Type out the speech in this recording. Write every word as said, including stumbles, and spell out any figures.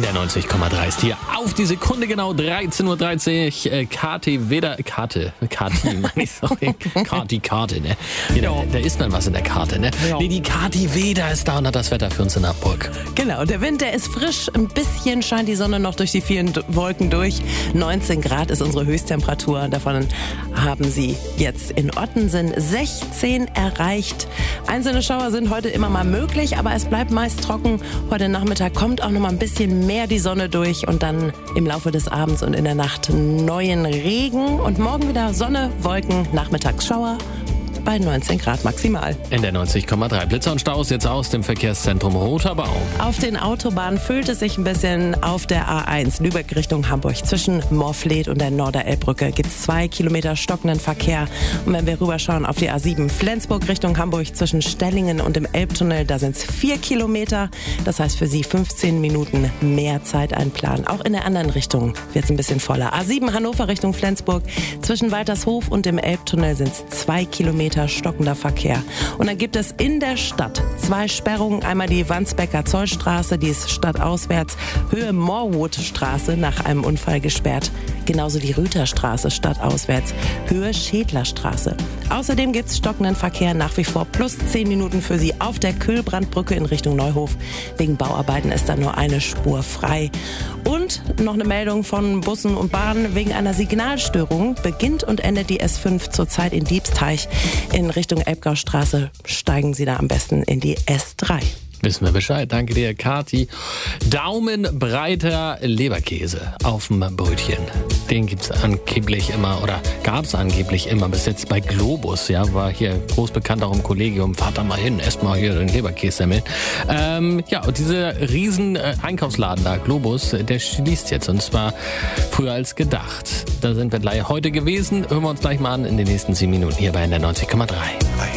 der neunzig Komma drei ist hier auf die Sekunde genau dreizehn Uhr dreißig. Äh, Kati Weder, Karte, Kati, meine ich, sorry. Kati, Karte, ne? Ja, da, da ist dann was in der Karte, ne? Ja. Nee, die Kati Weder ist da und hat das Wetter für uns in Hamburg. Genau, der Wind, der ist frisch. Ein bisschen scheint die Sonne noch durch die vielen D- Wolken durch. neunzehn Grad ist unsere Höchsttemperatur. Davon haben sie jetzt in Ottensen sechzehn erreicht. Einzelne Schauer sind heute immer mal möglich, aber es bleibt meist trocken. Heute Nachmittag kommt auch noch mal ein bisschen mehr die Sonne durch und dann im Laufe des Abends und in der Nacht neuen Regen. Und morgen wieder Sonne, Wolken, Nachmittagsschauer bei neunzehn Grad maximal. In der neunzig Komma drei. Blitzer und Staus jetzt aus dem Verkehrszentrum Roter Baum. Auf den Autobahnen füllt es sich ein bisschen. Auf der A eins Lübeck Richtung Hamburg zwischen Morfleet und der Norderelbbrücke gibt es zwei Kilometer stockenden Verkehr. Und wenn wir rüberschauen auf die A sieben Flensburg Richtung Hamburg zwischen Stellingen und dem Elbtunnel, da sind es vier Kilometer. Das heißt für Sie fünfzehn Minuten mehr Zeit einplanen. Auch in der anderen Richtung wird es ein bisschen voller. A sieben Hannover Richtung Flensburg zwischen Waltershof und dem Elbtunnel sind es zwei Kilometer stockender Verkehr. Und dann gibt es in der Stadt zwei Sperrungen. Einmal die Wandsbecker Zollstraße, die ist stadtauswärts, Höhe Morwoodstraße nach einem Unfall gesperrt. Genauso die Rüterstraße stadtauswärts, Höhe Schädlerstraße. Außerdem gibt es stockenden Verkehr nach wie vor plus zehn Minuten für Sie auf der Kühlbrandbrücke in Richtung Neuhof. Wegen Bauarbeiten ist da nur eine Spur frei. Und noch eine Meldung von Bussen und Bahnen. Wegen einer Signalstörung beginnt und endet die S fünf zurzeit in Diebsteich. In Richtung Elbgaustraße steigen Sie da am besten in die S drei. Wissen wir Bescheid. Danke dir, Kati. Daumenbreiter Leberkäse auf dem Brötchen. Den gibt's angeblich immer oder gab's angeblich immer bis jetzt bei Globus. Ja, war hier groß bekannt auch im Kollegium. Fahrt da mal hin, esst mal hier den Leberkäse-Semmel. Ähm, ja, und dieser riesen äh, Einkaufsladen da, Globus, der schließt jetzt und zwar früher als gedacht. Da sind wir gleich heute gewesen. Hören wir uns gleich mal an in den nächsten sieben Minuten hier bei der neunzig Komma drei.